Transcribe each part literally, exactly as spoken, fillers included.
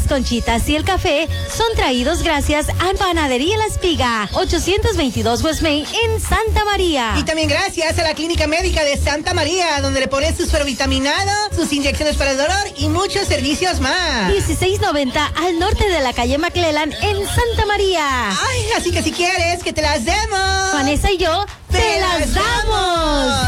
las conchitas y el café son traídos gracias a Panadería La Espiga, ochocientos veintidós West Main en Santa María. Y también gracias a la Clínica Médica de Santa María, donde le ponen sus supervitaminados, sus inyecciones para el dolor y muchos servicios más. dieciséis noventa al norte de la calle McClellan en Santa María. Ay, así que si quieres que te las demos, Vanessa y yo te, te las damos.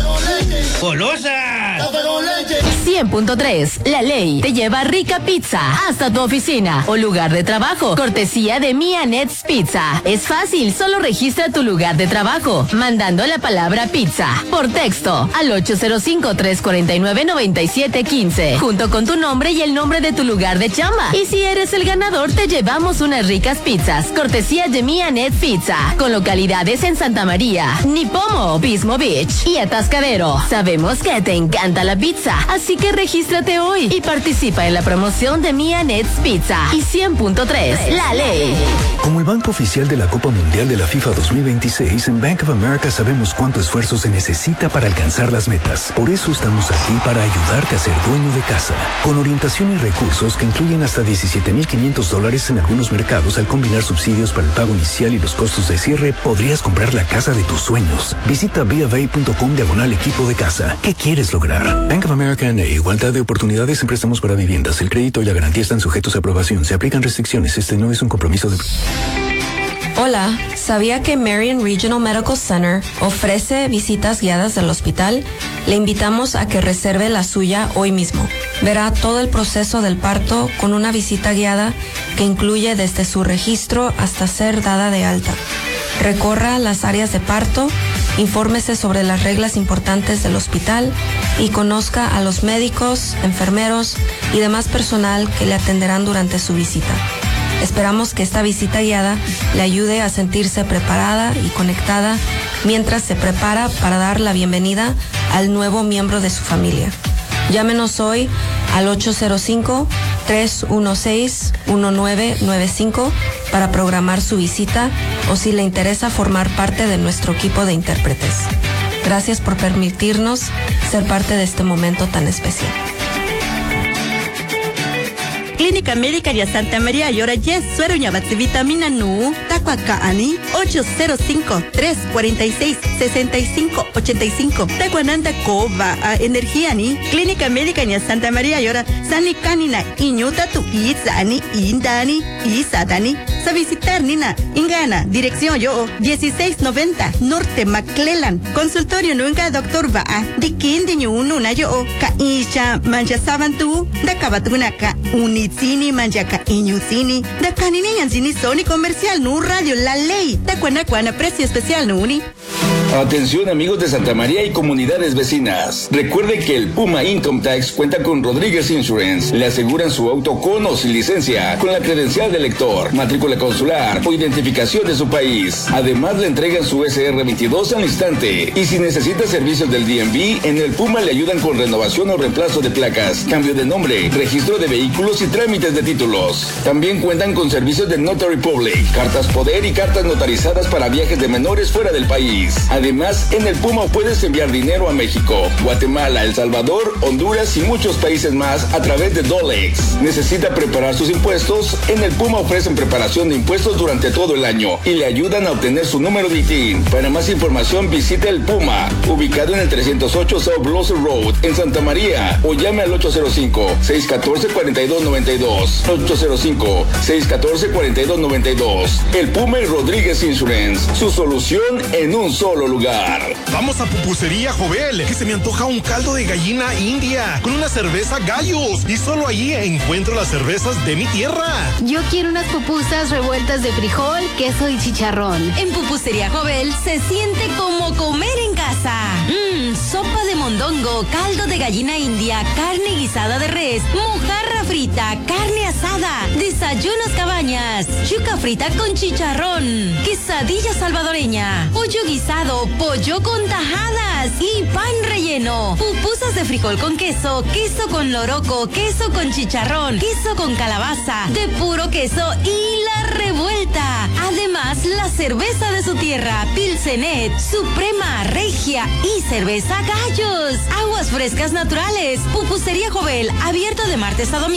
¡Golosa! cien punto tres, La Ley te lleva rica pizza hasta tu oficina o lugar de trabajo. Cortesía de Mia Nets Pizza. Es fácil, solo registra tu lugar de trabajo mandando la palabra pizza por texto al ocho cero cinco, tres cuatro nueve, nueve siete uno cinco junto con tu nombre y el nombre de tu lugar de chamba. Y si eres el ganador, te llevamos unas ricas pizzas. Cortesía de Mia Nets Pizza con localidades en Santa María, Nipomo, Pismo Beach y Atascadero. Sabemos que te encanta la pizza, así que regístrate hoy y participa en la promoción de Mia Nets Pizza y cien punto tres, La Ley. Como el banco oficial de la Copa Mundial de la FIFA dos mil veintiséis, en Bank of America sabemos cuánto esfuerzo se necesita para alcanzar las metas. Por eso estamos aquí para ayudarte a ser dueño de casa. Con orientación y recursos que incluyen hasta diecisiete mil quinientos dólares en algunos mercados, al combinar subsidios para el pago inicial y los costos de cierre, podrías comprar la casa de tus sueños. Visita b of a punto com diagonal equipo de casa. ¿Qué quieres lograr? Bank of America N A, igualdad de oportunidades en préstamos para viviendas. El crédito y la garantía están sujetos a aprobación. Se aplican restricciones. Este no es un compromiso de... Hola, ¿sabía que Marion Regional Medical Center ofrece visitas guiadas del hospital? Le invitamos a que reserve la suya hoy mismo. Verá todo el proceso del parto con una visita guiada que incluye desde su registro hasta ser dada de alta. Recorra las áreas de parto, infórmese sobre las reglas importantes del hospital y conozca a los médicos, enfermeros y demás personal que le atenderán durante su visita. Esperamos que esta visita guiada le ayude a sentirse preparada y conectada mientras se prepara para dar la bienvenida al nuevo miembro de su familia. Llámenos hoy al ocho cero cinco, tres uno seis, uno nueve nueve cinco para programar su visita o si le interesa formar parte de nuestro equipo de intérpretes. Gracias por permitirnos ser parte de este momento tan especial. Clínica Médica de Santa María y ahora yes, suero ñabatsi vitamina nu, tacuaca ani, ocho cero cinco, tres cuatro seis, seis cinco ocho cinco, tacuananda cova a energía ni, Clínica Médica de Santa María y ahora sani canina, iñuta tu izani, indani, isadani, sa visitar nina, ingana, dirección yo, dieciséis noventa, Norte McClellan, consultorio nunca doctor va a, de quindiño ununa yo, ka isha mancha sabantu, da kabatunaka, uni Cini manjaca iñucini, da canini yanzini Sony comercial nu radio La Ley, da cuanacuana precio especial nuni. Atención amigos de Santa María y comunidades vecinas. Recuerde que el Puma Income Tax cuenta con Rodríguez Insurance. Le aseguran su auto con o sin licencia, con la credencial de lector, matrícula consular o identificación de su país. Además le entregan su S R veintidós al instante. Y si necesita servicios del D M V, en el Puma le ayudan con renovación o reemplazo de placas, cambio de nombre, registro de vehículos y trámites de títulos. También cuentan con servicios de Notary Public, cartas poder y cartas notarizadas para viajes de menores fuera del país. Además, en el Puma puedes enviar dinero a México, Guatemala, El Salvador, Honduras y muchos países más a través de Dolex. ¿Necesita preparar sus impuestos? En el Puma ofrecen preparación de impuestos durante todo el año y le ayudan a obtener su número de I T I N. Para más información visite el Puma, ubicado en el trescientos ocho South Blossom Road, en Santa María, o llame al ocho cero cinco, seis uno cuatro, cuatro dos nueve dos, ocho cero cinco, seis uno cuatro, cuatro dos nueve dos. El Puma y Rodríguez Insurance, su solución en un solo lugar. Vamos a Pupusería Jovel, que se me antoja un caldo de gallina india con una cerveza Gallos, y solo allí encuentro las cervezas de mi tierra. Yo quiero unas pupusas revueltas de frijol, queso y chicharrón. En Pupusería Jovel se siente como comer en casa. Mmm, sopa de mondongo, caldo de gallina india, carne guisada de res, mojarra frita, carne asada, desayunos cabañas, yuca frita con chicharrón, quesadilla salvadoreña, pollo guisado, pollo con tajadas y pan relleno, pupusas de frijol con queso, queso con loroco, queso con chicharrón, queso con calabaza, de puro queso y la revuelta. Además, la cerveza de su tierra, Pilsenet, Suprema, Regia y cerveza Gallos. Aguas frescas naturales. Pupusería Jovel, abierto de martes a domingo.